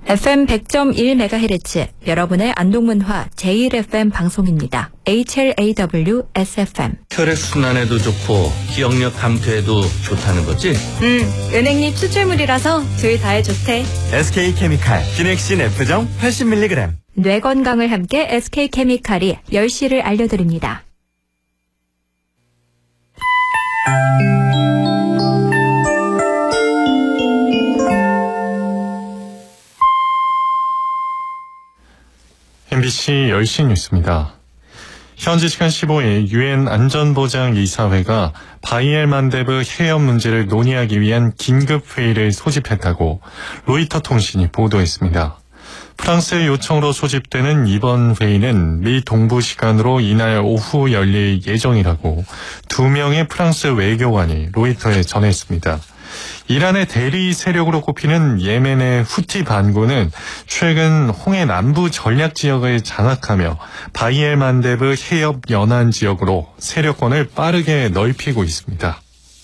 FM 100.1MHz 여러분의 안동문화 제1FM 방송입니다. HLAW-SFM. 혈액순환에도 좋고 기억력 감퇴에도 좋다는 거지? 은행잎 추출물이라서 둘 다에 좋대. SK케미칼 기넥신 F정 80mg. 뇌 건강을 함께 SK케미칼이 10시를 알려드립니다. MBC 10시 뉴스입니다. 현지 시간 15일 유엔 안전보장이사회가 바이엘만데브 해협 문제를 논의하기 위한 긴급회의를 소집했다고 로이터 통신이 보도했습니다. 프랑스의 요청으로 소집되는 이번 회의는 미 동부 시간으로 이날 오후 열릴 예정이라고 2명의 프랑스 외교관이 로이터에 전했습니다. 이란의 대리 세력으로 꼽히는 예멘의 후티 반군은 최근 홍해 남부 전략 지역을 장악하며 바이엘만데브 해협 연안 지역으로 세력권을 빠르게 넓히고 있습니다.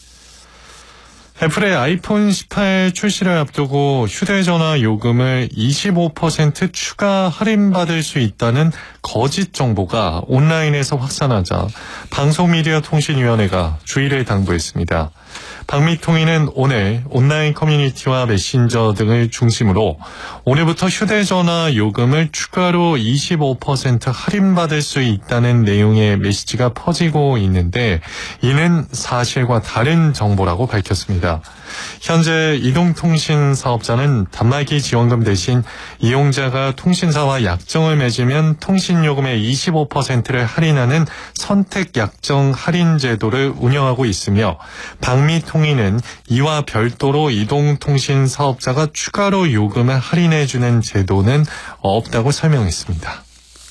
애플의 아이폰 18 출시를 앞두고 휴대전화 요금을 25% 추가 할인받을 수 있다는 거짓 정보가 온라인에서 확산하자 방송미디어통신위원회가 주의를 당부했습니다. 방미통위는 오늘 온라인 커뮤니티와 메신저 등을 중심으로 오늘부터 휴대전화 요금을 추가로 25% 할인받을 수 있다는 내용의 메시지가 퍼지고 있는데 이는 사실과 다른 정보라고 밝혔습니다. 현재 이동통신 사업자는 단말기 지원금 대신 이용자가 통신사와 약정을 맺으면 통신요금의 25%를 할인하는 선택약정 할인 제도를 운영하고 있으며 방미통위는 이와 별도로 이동통신 사업자가 추가로 요금을 할인해주는 제도는 없다고 설명했습니다.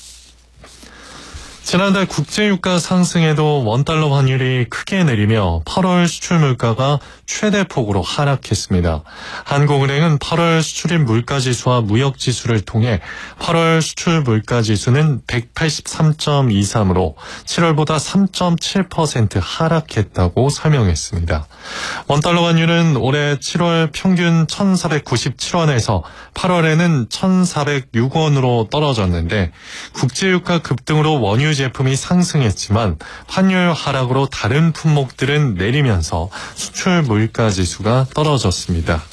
지난달 국제유가 상승에도 원달러 환율이 크게 내리며 8월 수출 물가가 최대폭으로 하락했습니다. 한국은행은 8월 수출입 물가지수와 무역지수를 통해 8월 수출 물가지수는 183.23으로 7월보다 3.7% 하락했다고 설명했습니다. 원달러 환율은 올해 7월 평균 1,497원에서 8월에는 1,406원으로 떨어졌는데 국제유가 급등으로 원유 제품이 상승했지만 환율 하락으로 다른 품목들은 내리면서 수출 물가지수가 떨어졌습니다.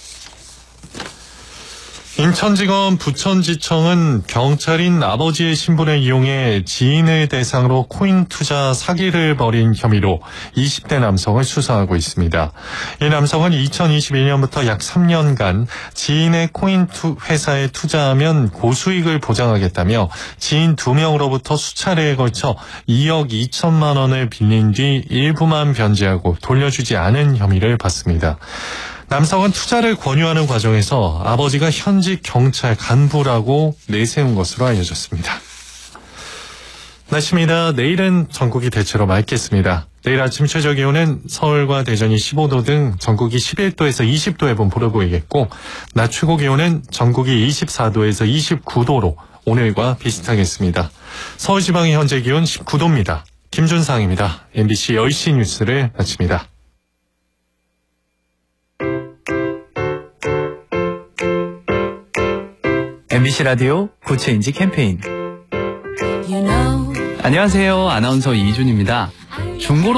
인천지검 부천지청은 경찰인 아버지의 신분을 이용해 지인을 대상으로 코인 투자 사기를 벌인 혐의로 20대 남성을 수사하고 있습니다. 이 남성은 2021년부터 약 3년간 지인의 코인 회사에 투자하면 고수익을 보장하겠다며 지인 2명으로부터 수차례에 걸쳐 2억 2천만 원을 빌린 뒤 일부만 변제하고 돌려주지 않은 혐의를 받습니다. 남성은 투자를 권유하는 과정에서 아버지가 현직 경찰 간부라고 내세운 것으로 알려졌습니다. 날씨입니다. 내일은 전국이 대체로 맑겠습니다. 내일 아침 최저 기온은 서울과 대전이 15도 등 전국이 11도에서 20도에 분포를 보이겠고 낮 최고 기온은 전국이 24도에서 29도로 오늘과 비슷하겠습니다. 서울지방의 현재 기온 19도입니다. 김준상입니다. MBC 10시 뉴스를 마칩니다. MBC 라디오 고체인지 캠페인. 안녕하세요. 아나운서 이준입니다. 중고로